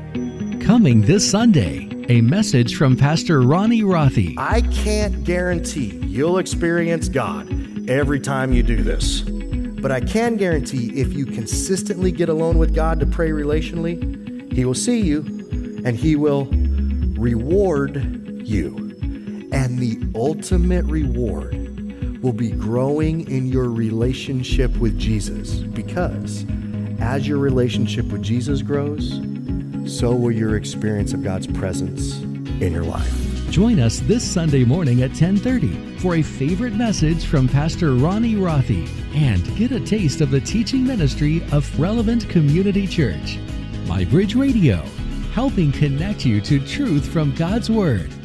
Coming this Sunday, a message from Pastor Ronnie Rothy. I can't guarantee you'll experience God every time you do this. But I can guarantee if you consistently get alone with God to pray relationally, He will see you and He will reward you. And the ultimate reward will be growing in your relationship with Jesus, because as your relationship with Jesus grows, so will your experience of God's presence in your life. Join us this Sunday morning at 10:30 for a favorite message from Pastor Ronnie Rothy, and get a taste of the teaching ministry of Relevant Community Church. My Bridge Radio, helping connect you to truth from God's Word.